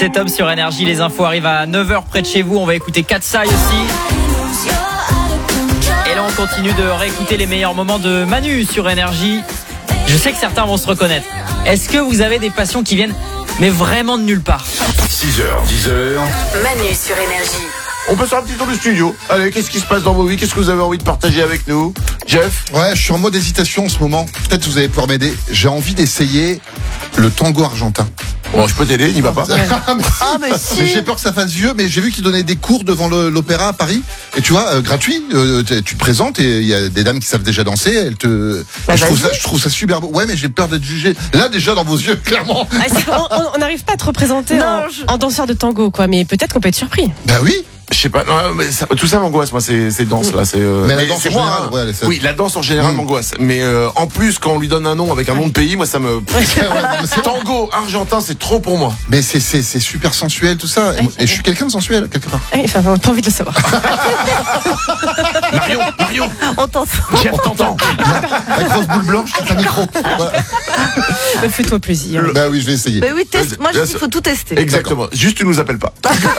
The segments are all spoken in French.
17h sur Énergie. Les infos arrivent à 9h près de chez vous. On va écouter Katsai aussi. Et là, on continue de réécouter les meilleurs moments de Manu sur Énergie. Je sais que certains vont se reconnaître. Est-ce que vous avez des passions qui viennent mais vraiment de nulle part? 6h, 10h. Manu sur Énergie. On peut faire un petit tour du studio. Allez, qu'est-ce qui se passe dans vos vies? Qu'est-ce que vous avez envie de partager avec nous? Jeff? Ouais, je suis en mode hésitation en ce moment. Peut-être vous allez pouvoir m'aider. J'ai envie d'essayer le tango argentin. Bon, je peux t'aider, n'y va pas. mais j'ai peur que ça fasse vieux, mais j'ai vu qu'ils donnaient des cours devant l'opéra à Paris. Et tu vois, gratuit, tu te présentes et il y a des dames qui savent déjà danser. Elles te. Je trouve ça super beau. Ouais, mais j'ai peur d'être jugé. Là, déjà dans vos yeux, clairement. On n'arrive pas à te représenter en danseur de tango, quoi. Mais peut-être qu'on peut être surpris. Bah oui. Je sais pas, non, mais tout ça m'angoisse, moi, ces danses là. Mais la danse en général, oui, la danse en général m'angoisse. Mais en plus, quand on lui donne un nom avec un nom de pays, moi ça me. Tango argentin, c'est trop pour moi. Mais c'est super sensuel tout ça. Et je suis quelqu'un de sensuel quelque part. Enfin, on n'a pas envie de le savoir. Marion, on t'entend. Jeff t'entend. La grosse boule blanche, c'est un micro. Fais-toi plaisir. Bah oui, je vais essayer. Bah oui, teste. Moi, je dis qu'il faut tout tester. Exactement. Juste, tu nous appelles pas.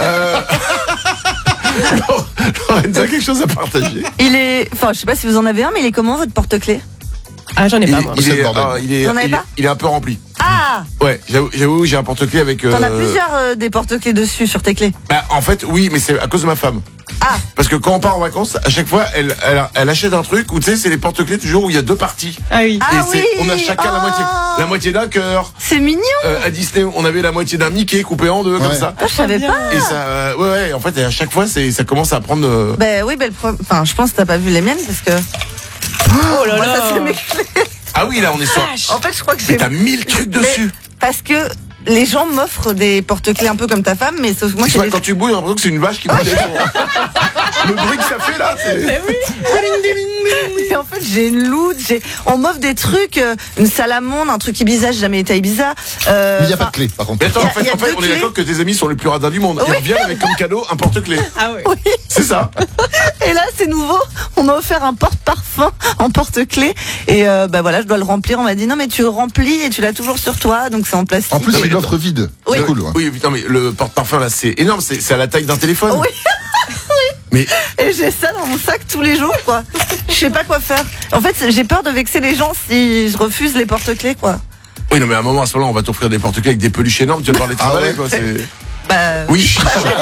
Lorenza, quelque chose à partager? Je sais pas si vous en avez un, mais il est comment votre porte-clés? Ah, j'en ai pas, moi. Il est un peu rempli. Ah! Ouais, j'avoue, j'ai un porte-clés avec. T'en as plusieurs des porte-clés dessus sur tes clés? Bah, en fait, oui, mais c'est à cause de ma femme. Ah! Parce que quand on part en vacances, à chaque fois, elle achète un truc où tu sais, c'est les porte-clés toujours où il y a deux parties. Ah oui. On a chacun la moitié d'un cœur. C'est mignon! À Disney, on avait la moitié d'un Mickey coupé en deux, comme ça. Ah, je savais pas! Et ça, ouais, en fait, à chaque fois, ça commence à prendre. Je pense que t'as pas vu les miennes parce que. Oh là moi, là! ça c'est mes clés. Ah oui, là, on est sur. En fait, je crois que Mais t'as 1000 trucs dessus. Parce que les gens m'offrent des porte-clés un peu comme ta femme, mais sauf que moi, Tu vois, quand tu bouilles, j'ai l'impression que c'est une vache qui bouille. Le bruit que ça fait là, c'est. Et en fait, j'ai une loot, on m'offre des trucs, une salamande, un truc Ibiza, j'ai jamais été à Ibiza. Mais il n'y a pas de clé, par contre. Mais attends, en fait, y a on est deux d'accord que tes amis sont les plus radins du monde. Ils reviennent avec comme cadeau un porte-clés. Ah oui. Oui. C'est ça. Et là, c'est nouveau. On m'a offert un porte-parfum en porte-clés. Et voilà, je dois le remplir. On m'a dit non, mais tu le remplis et tu l'as toujours sur toi, donc c'est en plastique. En plus, c'est une offre vide. Oui. C'est cool. Ouais. Oui, putain, mais le porte-parfum là, c'est énorme. C'est à la taille d'un téléphone. Oui. Mais Et j'ai ça dans mon sac tous les jours, quoi. Je sais pas quoi faire. En fait, j'ai peur de vexer les gens si je refuse les porte-clés, quoi. oui, non, mais à un moment, à ce moment-là, on va t'offrir des porte-clés avec des peluches énormes. Tu vas devoir les travailler, ouais. quoi. Bah. Oui.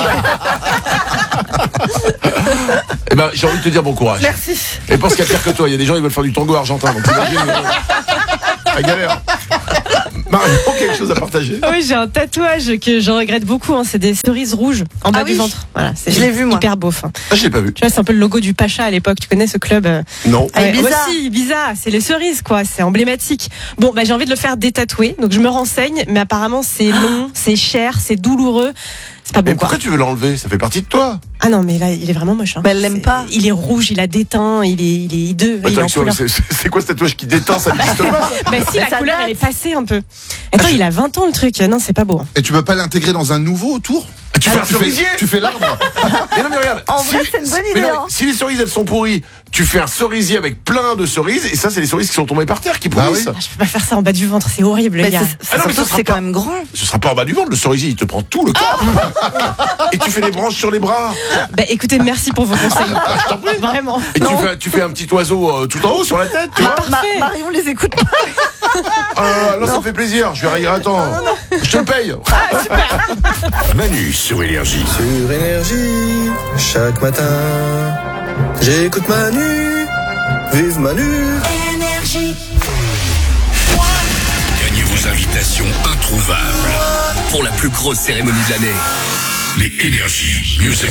Eh ben, j'ai envie de te dire bon courage. Merci. Et pense qu'il y a pire que toi. Il y a des gens qui veulent faire du tango argentin. Donc t'imagines, la galère. Marion, quelque chose à partager? Oui, j'ai un tatouage que je regrette beaucoup. C'est des cerises rouges en bas du ventre. Voilà, je l'ai vu, moi. Hyper beau. Ah, je l'ai pas vu. Tu vois, c'est un peu le logo du Pacha à l'époque. Tu connais ce club? Non. Ibiza. Si, Ibiza, c'est les cerises, quoi. C'est emblématique. Bon, j'ai envie de le faire détatouer. Donc je me renseigne, mais apparemment c'est long, c'est cher, c'est douloureux. C'est pas bon, Mais quoi. pourquoi tu veux l'enlever? Ça fait partie de toi. Ah non, mais là, il est vraiment moche. Mais elle l'aime pas. Il est rouge, il a déteint, il est hideux. il est en couleur. C'est quoi ce tatouage qui déteint? Ça n'existe pas. Si, la ça couleur, date. elle est passée un peu. Attends, il a 20 ans le truc. Non, c'est pas beau. Et tu peux pas l'intégrer dans un nouveau autour? Tu fais un cerisier? Tu fais l'arbre. Mais non, mais regarde. En vrai, c'est une bonne idée, hein. Si les cerises elles sont pourries, tu fais un cerisier avec plein de cerises, et ça, c'est les cerises qui sont tombées par terre qui pourrissent. oui. Je peux pas faire ça en bas du ventre, c'est horrible, les Mais gars. c'est quand même grand. Ce sera pas en bas du ventre, le cerisier, il te prend tout le corps. Et tu fais des branches sur les bras. Écoutez, merci pour vos conseils. Je t'en prie. Vraiment. Et tu fais un petit oiseau tout en haut sur la tête, tu vois. Parfait. Marion les écoute pas. Là, ça me fait plaisir. Je vais rire. Attends. Je te le paye. Manu sur Énergie. Sur Énergie, chaque matin, j'écoute Manu, vive Manu. Gagnez vos invitations introuvables pour la plus grosse cérémonie de l'année. Les Énergie Music